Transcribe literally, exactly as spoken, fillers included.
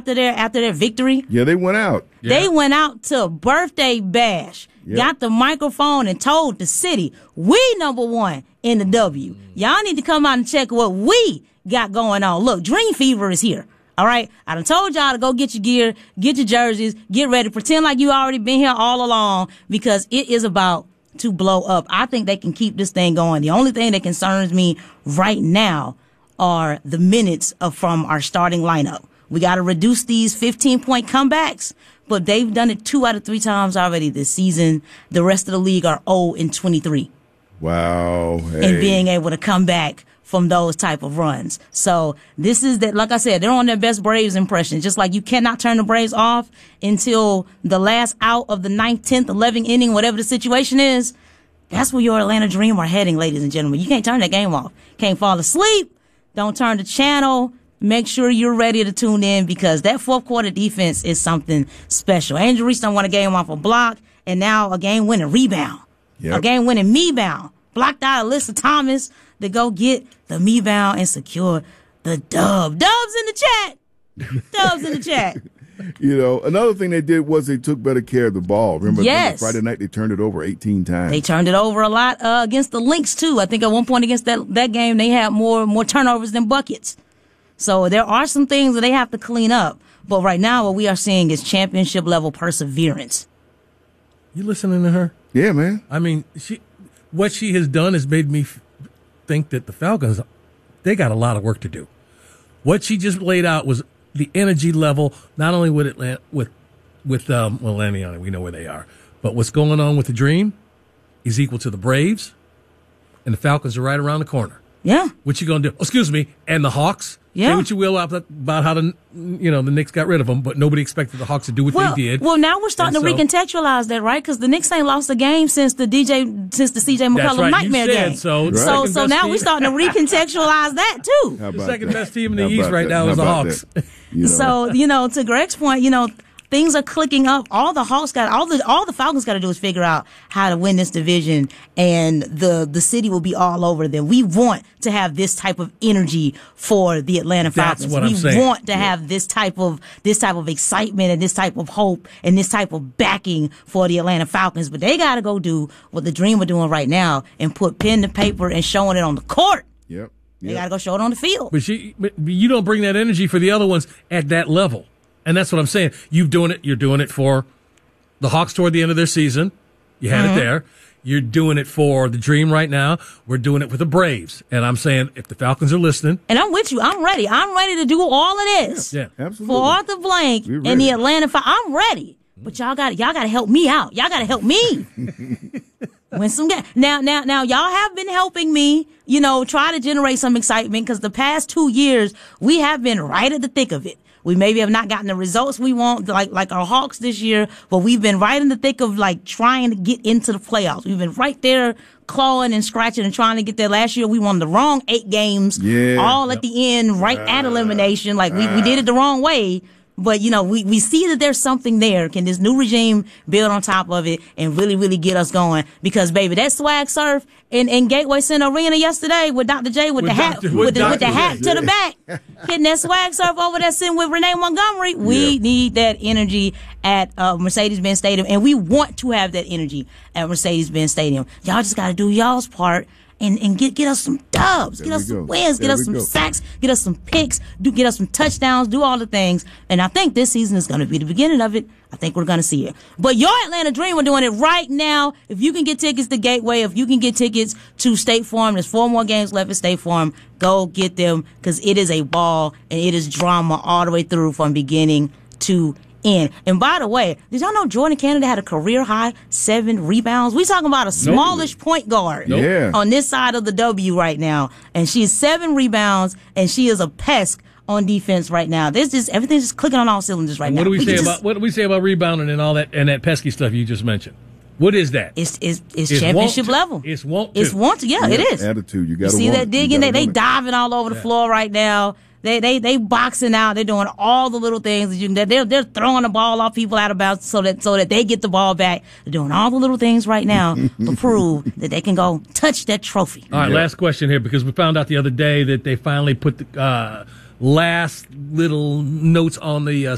after their after their victory? Yeah, they went out. They Yeah. went out to a birthday bash, Yep. got the microphone and told the city, we number one in the W. Y'all need to come out and check what we got going on. Look, Dream Fever is here. All right. I done told y'all to go get your gear, get your jerseys, get ready, pretend like you already been here all along, because it is about to blow up. I think they can keep this thing going. The only thing that concerns me right now are the minutes of from our starting lineup. We got to reduce these fifteen point comebacks, but they've done it two out of three times already this season. The rest of the league are oh and twenty-three. Wow. Hey. And being able to come back from those type of runs. So this is that, like I said, they're on their best Braves impression. Just like you cannot turn the Braves off until the last out of the ninth, tenth, eleventh inning, whatever the situation is. That's where your Atlanta Dream are heading, ladies and gentlemen. You can't turn that game off. Can't fall asleep. Don't turn the channel. Make sure you're ready to tune in, because that fourth quarter defense is something special. Angel Reese done won a game off a block, and now a game winning rebound. Yep. A game winning me-bound. Blocked out Alyssa Thomas to go get the me-bound and secure the dub. Dubs in the chat. Dubs in the chat. You know, another thing they did was they took better care of the ball. Remember, Yes. Friday night they turned it over eighteen times. They turned it over a lot uh, against the Lynx, too. I think at one point against that, that game, they had more more turnovers than buckets. So there are some things that they have to clean up. But right now, what we are seeing is championship-level perseverance. You listening to her? Yeah, man. I mean, she, what she has done has made me f- think that the Falcons, they got a lot of work to do. What she just laid out was the energy level, not only with Atlanta, with, with, um, well, Atlanta, we know where they are, but what's going on with the Dream is equal to the Braves, and the Falcons are right around the corner. Yeah. What you gonna do? Oh, excuse me, and the Hawks. Yeah. Say what you will about, about how the, you know, the Knicks got rid of them, but nobody expected the Hawks to do what Well, they did. well, now we're starting And to so- recontextualize that, right? Because the Knicks ain't lost a game since the D J, since the C J That's McCollum right, nightmare you said game. so. Right. So, Second so best now team. we're starting to recontextualize that too. How The about second that? best team in the How East about right that? now How is the about Hawks. that? You know. So, you know, to Greg's point, you know, things are clicking up. All the Hawks got, all the, all the Falcons got to do is figure out how to win this division, and the, the city will be all over them. We want to have this type of energy for the Atlanta That's Falcons. what we I'm saying. want to have this type of, this type of excitement and this type of hope and this type of backing for the Atlanta Falcons. But they got to go do what the Dream are doing right now and put pen to paper and showing it on the court. Yep. They Yep. got to go show it on the field. But, she, but you don't bring that energy for the other ones at that level. And that's what I'm saying. You're doing it. You're doing it for the Hawks toward the end of their season. You had Mm-hmm. it there. You're doing it for the Dream right now. We're doing it with the Braves. And I'm saying, if the Falcons are listening, And I'm with you. I'm ready. I'm ready to do all of this. yeah, Absolutely. For Arthur Blank We're and ready. the Atlanta Falcons. I'm ready. But y'all got y'all got to help me out. Y'all got to help me. Win some games. Now, now, now, y'all have been helping me, you know, try to generate some excitement, because the past two years, we have been right at the thick of it. We maybe have not gotten the results we want, like, like our Hawks this year, but we've been right in the thick of, like, trying to get into the playoffs. We've been right there clawing and scratching and trying to get there. Last year, we won the wrong eight games, Yeah. all at the end, right at elimination. Like, we, we did it the wrong way. But, you know, we, we see that there's something there. Can this new regime build on top of it and really, really get us going? Because, baby, that swag surf in, in Gateway Center Arena yesterday with Doctor J with, With the hat, Doctor with, with the, with the Doctor hat J. to the back, hitting that swag surf over there sitting with Renee Montgomery. We Yeah. need that energy at uh, Mercedes-Benz Stadium, and we want to have that energy at Mercedes-Benz Stadium. Y'all just got to do y'all's part. And, and get, get us some dubs, There get we us some go. wins, get There us we some go. sacks, get us some picks, do, get us some touchdowns, do all the things. And I think this season is going to be the beginning of it. I think we're going to see it. But your Atlanta Dream are doing it right now. If you can get tickets to Gateway, if you can get tickets to State Farm, there's four more games left at State Farm. Go get them, because it is a ball and it is drama all the way through from beginning to end. And by the way, did y'all know Jordan Canada had a career high seven rebounds? We talking about a smallish point guard Nope. Yeah. on this side of the W right now, and she is seven rebounds, and she is a pest on defense right now. There's just everything's just clicking on all cylinders right now. what do we, We say can about just- what do we say about rebounding and all that and that pesky stuff you just mentioned? What is that? It's it's it's, It's championship want to. level. It's want to. It's want to. Yeah, it is. Attitude. You You got to see that digging? They they diving all over the Yeah. floor right now. They they they boxing out. They're doing all the little things that you can. They're they're throwing the ball off people out of bounds so that so that they get the ball back. They're doing all the little things right now to prove that they can go touch that trophy. All right, Yeah. last question here, because we found out the other day that they finally put the uh, last little notes on the uh,